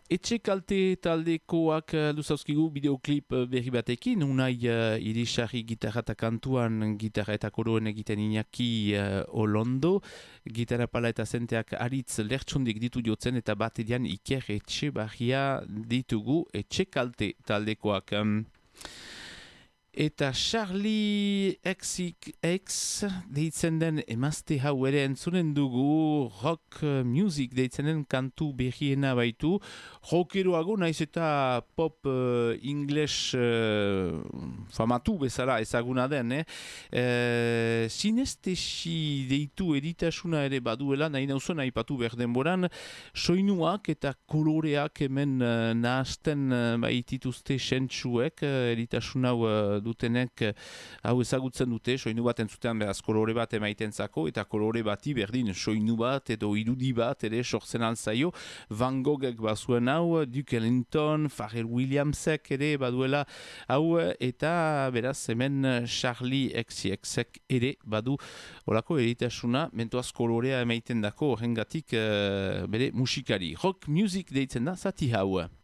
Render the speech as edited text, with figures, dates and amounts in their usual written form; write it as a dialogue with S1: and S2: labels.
S1: Etxe kalte taldekoak luzauzkigu bideoklip berri batekin, unai irisarri gitarra eta kantuan gitarra eta koroen egiten Iñaki Olondo, gitarra pala eta zenteak aritz lertxundik ditu jotzen eta bat edian Iker Etxebarria ditugu etxe kalte taldekoak. Eta Charlie XCX deitzen den emazte hau ere entzunen dugu, rock music deitzen den kantu berriena baitu, rockeroago naiz eta pop English famatu bezala ezaguna den, sinestesi deitu editasuna ere baduela, nahi nauzuen aipatu behar denboran, soinuak eta koloreak hemen nahazten baitituzte sentsuek, editasun hau dutenek hau ezagutzen dute, soinu bat entzutean behaz kolore bat emaitentzako, eta kolore bati berdin soinu bat edo irudi bat ere sortzen alzaio. Van Goghek bazuen hau, Duke Ellington, Pharrell Williamsek ere baduela hau, eta beraz hemen Charlie XCXek ere badu olako eritasuna, mentuaz kolorea emaiten dako horrengatik bere musikari. Rock music deitzen da zati hau.